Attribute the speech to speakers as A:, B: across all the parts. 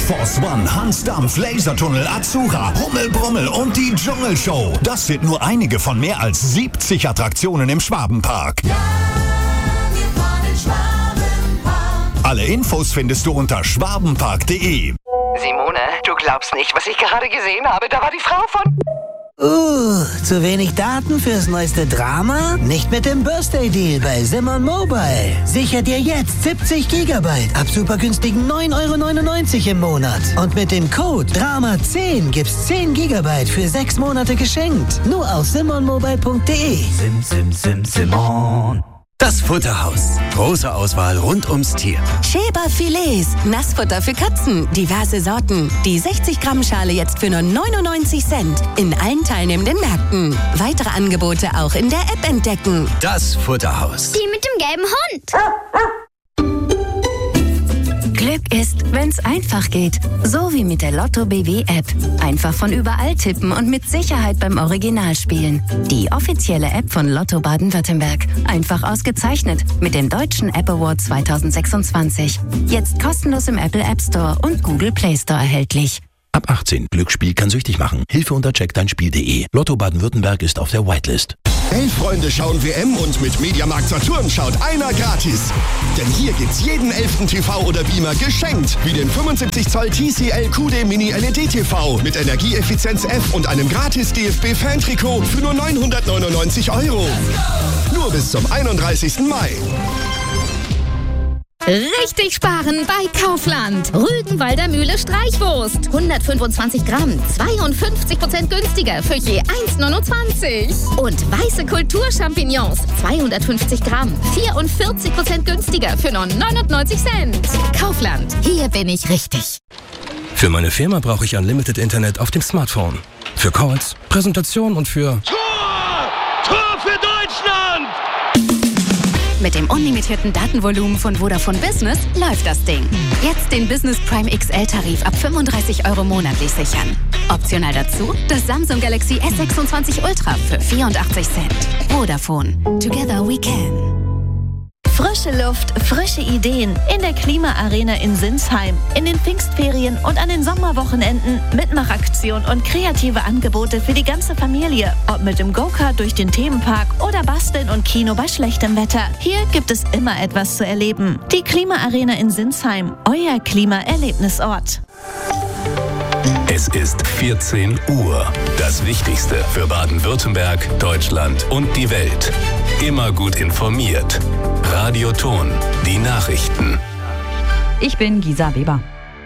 A: Force One, Hans Dampf, Lasertunnel, Azura, Rummel Brummel und die Dschungelshow. Das sind nur einige von mehr als 70 Attraktionen im Schwabenpark.
B: Ja, wir fahren in Schwabenpark.
A: Alle Infos findest du unter schwabenpark.de.
C: Simone, du glaubst nicht, was ich gerade gesehen habe. Da war die Frau von...
D: Zu wenig Daten fürs neueste Drama? Nicht mit dem Birthday Deal bei Simon Mobile. Sicher dir jetzt 70 GB ab super günstigen 9,99 € im Monat. Und mit dem Code DRAMA10 gibt's 10 GB für 6 Monate geschenkt. Nur auf simonmobile.de.
E: Simon. Das Futterhaus. Große Auswahl rund ums Tier.
F: Schäber Filets, Nassfutter für Katzen, diverse Sorten. Die 60 Gramm Schale jetzt für nur 99 Cent in allen teilnehmenden Märkten. Weitere Angebote auch in der App entdecken.
E: Das Futterhaus.
G: Die mit dem gelben Hund.
H: Glück ist, wenn's einfach geht. So wie mit der Lotto BW App. Einfach von überall tippen und mit Sicherheit beim Original spielen. Die offizielle App von Lotto Baden-Württemberg. Einfach ausgezeichnet mit dem Deutschen App Award 2026. Jetzt kostenlos im Apple App Store und Google Play Store erhältlich.
I: Ab 18. Glücksspiel kann süchtig machen. Hilfe unter checkdeinspiel.de. Lotto Baden-Württemberg ist auf der Whitelist.
J: Hey Freunde, schauen WM und mit Mediamarkt Saturn schaut einer gratis. Denn hier gibt's jeden 11. TV oder Beamer geschenkt. Wie den 75 Zoll TCL QD Mini LED TV mit Energieeffizienz F und einem gratis DFB-Fan-Trikot für nur 999 €. Nur bis zum 31. Mai.
K: Richtig sparen bei Kaufland. Rügenwalder Mühle Streichwurst. 125 Gramm, 52% günstiger für je 1,29. Und weiße Kulturchampignons, 250 Gramm, 44% günstiger für nur 99 Cent. Kaufland, hier bin ich richtig.
L: Für meine Firma brauche ich Unlimited Internet auf dem Smartphone. Für Calls, Präsentation und für...
M: Tor für Deutschland!
H: Mit dem unlimitierten Datenvolumen von Vodafone Business läuft das Ding. Jetzt den Business Prime XL-Tarif ab 35 € monatlich sichern. Optional dazu das Samsung Galaxy S26 Ultra für 84 Cent. Vodafone. Together we can.
N: Frische Luft, frische Ideen in der Klimaarena in Sinsheim. In den Pfingstferien und an den Sommerwochenenden Mitmachaktion und kreative Angebote für die ganze Familie. Ob mit dem Go-Kart durch den Themenpark oder Basteln und Kino bei schlechtem Wetter. Hier gibt es immer etwas zu erleben. Die Klimaarena in Sinsheim, euer Klimaerlebnisort.
O: Es ist 14 Uhr. Das Wichtigste für Baden-Württemberg, Deutschland und die Welt. Immer gut informiert. Radio Ton, die Nachrichten.
P: Ich bin Gisa Weber.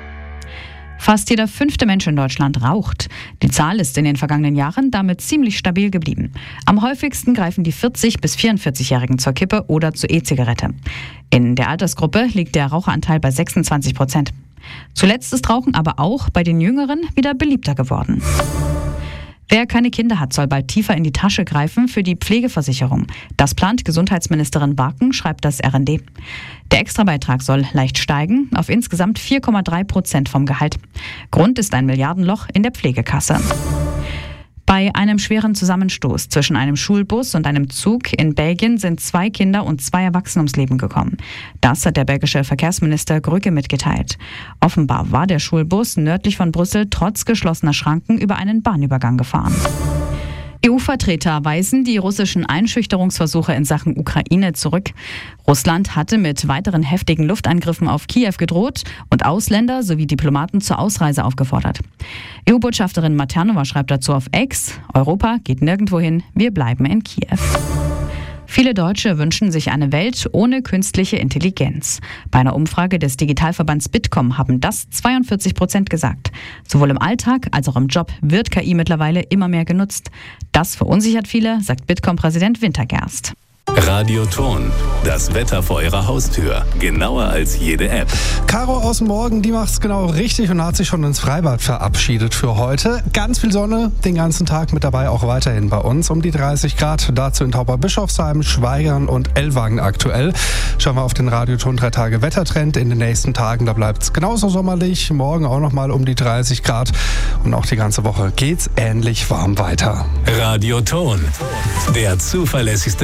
P: Fast jeder 5. Mensch in Deutschland raucht. Die Zahl ist in den vergangenen Jahren damit ziemlich stabil geblieben. Am häufigsten greifen die 40- bis 44-Jährigen zur Kippe oder zur E-Zigarette. In der Altersgruppe liegt der Raucheranteil bei 26%. Zuletzt ist Rauchen aber auch bei den Jüngeren wieder beliebter geworden. Wer keine Kinder hat, soll bald tiefer in die Tasche greifen für die Pflegeversicherung. Das plant Gesundheitsministerin Barken, schreibt das RND. Der Extrabeitrag soll leicht steigen, auf insgesamt 4,3% vom Gehalt. Grund ist ein Milliardenloch in der Pflegekasse. Bei einem schweren Zusammenstoß zwischen einem Schulbus und einem Zug in Belgien sind 2 Kinder und 2 Erwachsene ums Leben gekommen. Das hat der belgische Verkehrsminister Grügge mitgeteilt. Offenbar war der Schulbus nördlich von Brüssel trotz geschlossener Schranken über einen Bahnübergang gefahren. EU-Vertreter weisen die russischen Einschüchterungsversuche in Sachen Ukraine zurück. Russland hatte mit weiteren heftigen Luftangriffen auf Kiew gedroht und Ausländer sowie Diplomaten zur Ausreise aufgefordert. EU-Botschafterin Maternova schreibt dazu auf X: Europa geht nirgendwo hin, wir bleiben in Kiew. Viele Deutsche wünschen sich eine Welt ohne künstliche Intelligenz. Bei einer Umfrage des Digitalverbands Bitkom haben das 42% gesagt. Sowohl im Alltag als auch im Job wird KI mittlerweile immer mehr genutzt. Das verunsichert viele, sagt Bitkom-Präsident Wintergerst.
O: Radio Ton, das Wetter vor Ihrer Haustür. Genauer als jede App.
Q: Caro aus dem Morgen, die macht's genau richtig und hat sich schon ins Freibad verabschiedet für heute. Ganz viel Sonne, den ganzen Tag mit dabei, auch weiterhin bei uns. Um die 30 Grad, dazu in Tauberbischofsheim, Schweigern und Ellwangen aktuell. Schauen wir auf den Radio Ton 3 Tage Wettertrend in den nächsten Tagen. Da bleibt's genauso sommerlich. Morgen auch nochmal um die 30 Grad. Und auch die ganze Woche geht's ähnlich warm weiter.
O: Radio Ton, der zuverlässigste Verkehr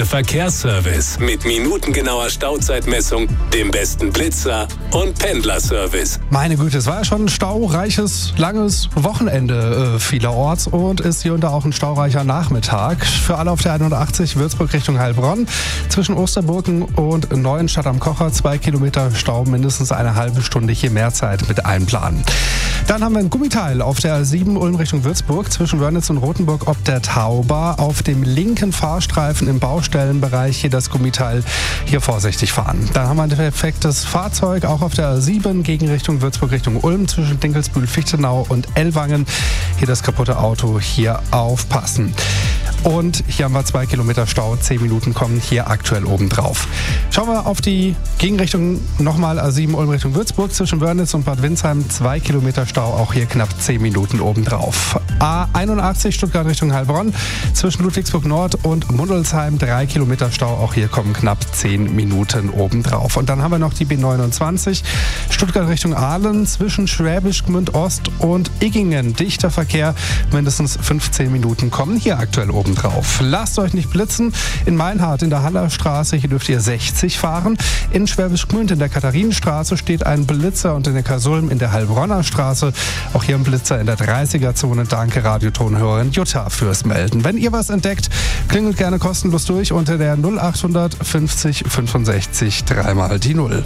O: Verkehrsservice mit minutengenauer Stauzeitmessung, dem besten Blitzer und Pendlerservice.
Q: Meine Güte, es war ja schon ein staureiches, langes Wochenende vielerorts und ist hier und da auch ein staureicher Nachmittag. Für alle auf der 81 Würzburg Richtung Heilbronn. Zwischen Osterburgen und Neuenstadt am Kocher 2 Kilometer Stau, mindestens eine halbe Stunde hier mehr Zeit mit einplanen. Dann haben wir ein Gummiteil auf der 7 Ulm Richtung Würzburg zwischen Wörnitz und Rothenburg ob der Tauber. Auf dem linken Fahrstreifen im Baustellenbereich hier das Gummiteil. Hier vorsichtig fahren. Dann haben wir ein defektes Fahrzeug auch auf der 7 gegen Richtung Würzburg Richtung Ulm zwischen Dinkelsbühl, Fichtenau und Ellwangen. Hier das kaputte Auto, hier aufpassen. Und hier haben wir 2 Kilometer Stau, 10 Minuten kommen hier aktuell obendrauf. Schauen wir auf die Gegenrichtung nochmal A7 Ulm Richtung Würzburg zwischen Wörnitz und Bad Windsheim, 2 Kilometer Stau, auch hier knapp 10 Minuten obendrauf. A81 Stuttgart Richtung Heilbronn zwischen Ludwigsburg Nord und Mundelsheim, 3 Kilometer Stau, auch hier kommen knapp 10 Minuten obendrauf. Und dann haben wir noch die B29 Stuttgart Richtung Aalen zwischen Schwäbisch Gmünd Ost und Iggingen. Dichter Verkehr, mindestens 15 Minuten kommen hier aktuell obendrauf. Lasst euch nicht blitzen. In Meinhardt in der Hallerstraße, hier dürft ihr 60 fahren. In Schwäbisch Gmünd in der Katharinenstraße steht ein Blitzer und in der Kasulm in der Heilbronner Straße auch hier ein Blitzer in der 30er-Zone. Danke Radiotonhörerin Jutta fürs Melden. Wenn ihr was entdeckt, klingelt gerne kostenlos durch unter der 0800 50 65 3 die 0.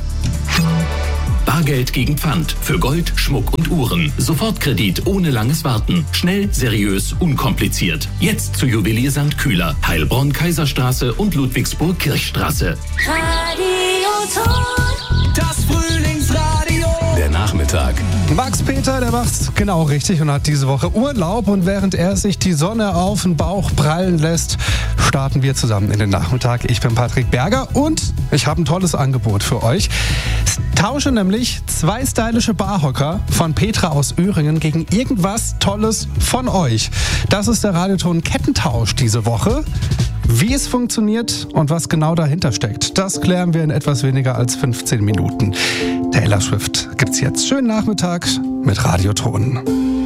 G: Bargeld gegen Pfand für Gold, Schmuck und Uhren. Sofortkredit ohne langes Warten. Schnell, seriös, unkompliziert. Jetzt zu Juwelier St. Kühler, Heilbronn, Kaiserstraße und Ludwigsburg Kirchstraße.
B: Radioton.
G: Das Frühlingsradio. Der Nachmittag.
Q: Max Peter, der macht's genau richtig und hat diese Woche Urlaub. Und während er sich die Sonne auf den Bauch prallen lässt, starten wir zusammen in den Nachmittag. Ich bin Patrick Berger und ich habe ein tolles Angebot für euch. Tausche nämlich 2 stylische Barhocker von Petra aus Öhringen gegen irgendwas Tolles von euch. Das ist der Radioton Kettentausch diese Woche. Wie es funktioniert und was genau dahinter steckt, das klären wir in etwas weniger als 15 Minuten. Taylor Swift gibt's jetzt. Schönen Nachmittag mit Radioton.